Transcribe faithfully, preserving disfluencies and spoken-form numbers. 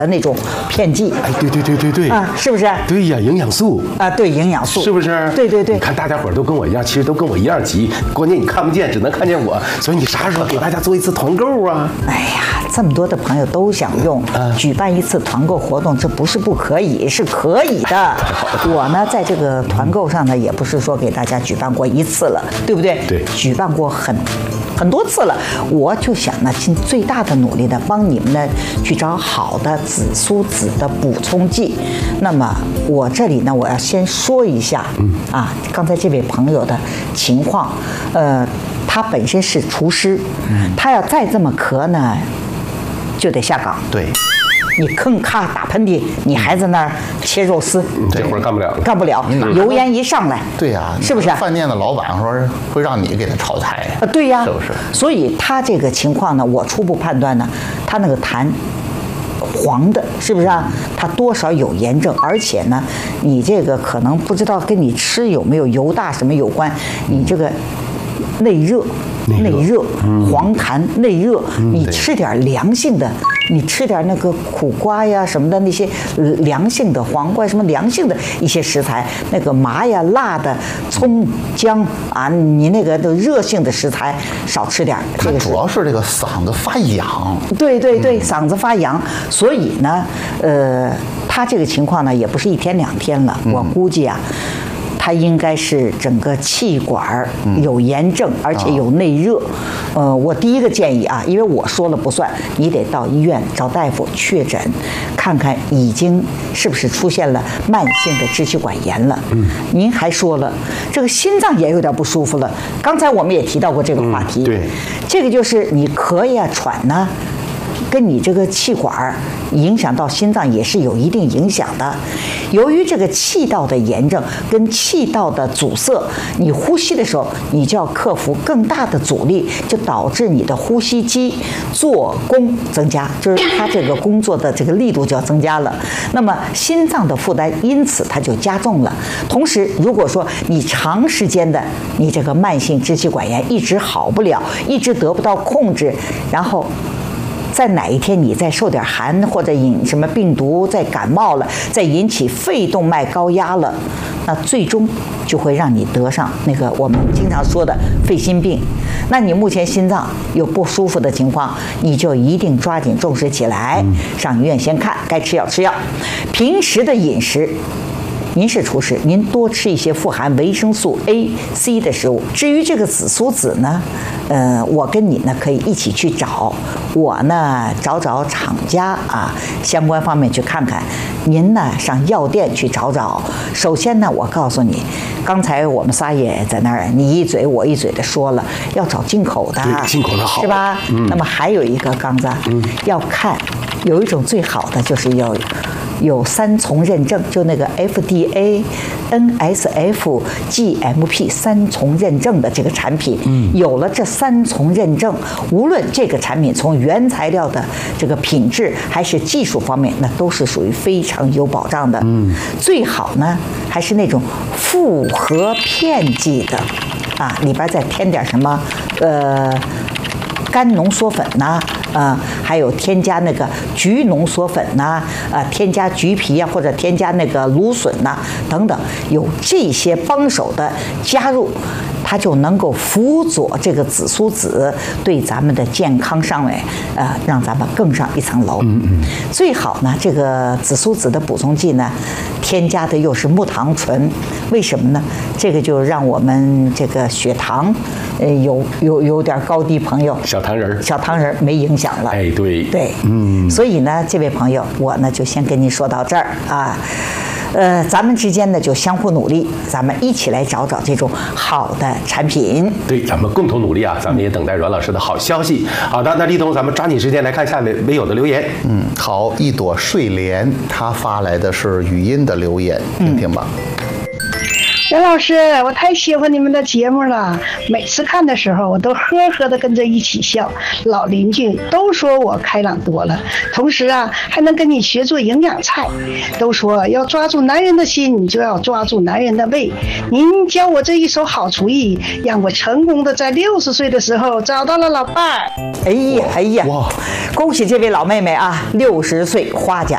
那种片剂。 哎，对对对对对， 啊，是不是？ 对呀，营养素啊，对，营养素， 是不是？ 对对对。 你看大家伙都跟我一样，其实都跟我一样急，关键你看不见，只能看见我，所以你啥时候给大家做一次团购啊？ 哎呀，这么多的朋友都想用，啊、举办一次团购活动，这不是不可以，是可以的。我呢，在这个团购上呢，也不是说给大家举办过一次了，对不对？ 对， 举办过很很多次了。我就想呢，尽最大的努力呢，帮你们呢去找好的紫苏籽的补充剂。那么我这里呢，我要先说一下，嗯啊，刚才这位朋友的情况，呃，他本身是厨师，嗯，他要再这么咳呢，就得下岗。 对。 你吭咔打喷嚏，你还在那儿切肉丝， 这活干不了， 干不了。油烟一上来， 对呀， 是不是？ 饭店的老板说会让你给他炒菜啊，对呀， 是不是？ 所以他这个情况呢，我初步判断呢，他那个痰黄的，是不是啊？他多少有炎症，而且呢，你这个可能不知道跟你吃有没有油大什么有关，你这个内热。内热、黄痰、内热，你吃点凉性的，你吃点那个苦瓜呀什么的那些凉性的黄瓜，什么凉性的一些食材，那个麻呀、辣的、葱、姜啊，你那个的热性的食材少吃点。这个主要是这个嗓子发痒。 对对对，嗓子发痒，所以呢，呃，他这个情况呢也不是一天两天了，我估计啊。它应该是整个气管有炎症，而且有内热。呃，我第一个建议啊，因为我说了不算，你得到医院找大夫确诊，看看已经是不是出现了慢性的支气管炎了。嗯，您还说了，这个心脏也有点不舒服了。刚才我们也提到过这个话题。 嗯、对， 这个就是你咳呀、喘呐。跟你这个气管影响到心脏也是有一定影响的。由于这个气道的炎症跟气道的阻塞，你呼吸的时候你就要克服更大的阻力，就导致你的呼吸机做工增加，就是它这个工作的这个力度就要增加了。那么心脏的负担因此它就加重了。同时，如果说你长时间的你这个慢性支气管炎一直好不了，一直得不到控制，然后在哪一天你再受点寒或者引什么病毒再感冒了，再引起肺动脉高压了，那最终就会让你得上那个我们经常说的肺心病。那你目前心脏有不舒服的情况，你就一定抓紧重视起来，上医院先看，该吃药吃药。平时的饮食，您是厨师，您多吃一些富含维生素 A、C 的食物。至于这个紫苏籽呢，呃，我跟你呢可以一起去找，我呢找找厂家啊，相关方面去看看。您呢上药店去找找。首先呢，我告诉你，刚才我们仨也在那儿，你一嘴我一嘴的说了，要找进口的， 对，进口的好， 是吧？嗯。那么还有一个刚子，嗯，要看有一种最好的就是要有三重认证，就那个 F D A、N S F、G M P 三重认证的这个产品，嗯，有了这三重认证，无论这个产品从原材料的这个品质还是技术方面，那都是属于非常有保障的。嗯，最好呢还是那种复合片剂的，啊，里边再添点什么，呃。肝浓缩粉呐、啊，呃，还有添加那个菊浓缩粉呐、啊，呃，添加橘皮啊，或者添加那个芦笋呐、啊，等等，有这些帮手的加入，它就能够辅佐这个紫苏籽对咱们的健康上面，呃，让咱们更上一层楼。嗯嗯。最好呢，这个紫苏籽的补充剂呢，添加的又是木糖醇，为什么呢？这个就让我们这个血糖，呃，有有有点高低朋友。 小糖人， 小糖人没影响了。 哎，对对，嗯，所以呢，这位朋友，我呢就先跟您说到这儿啊，呃，咱们之间呢就相互努力，咱们一起来找找这种好的产品。 对，咱们共同努力啊！咱们也等待阮老师的好消息。好的，那立冬，咱们抓紧时间来看下面微友的留言。 嗯，好，一朵睡莲，他发来的是语音的留言，听听吧。嗯袁老师，我太喜欢你们的节目了，每次看的时候我都呵呵的跟着一起笑，老邻居都说我开朗多了，同时啊还能跟你学做营养菜，都说要抓住男人的心，你就要抓住男人的胃。您教我这一手好主意，让我成功的在六十岁的时候找到了老伴儿。 哎呀哎呀，哇！恭喜这位老妹妹啊，六十岁花甲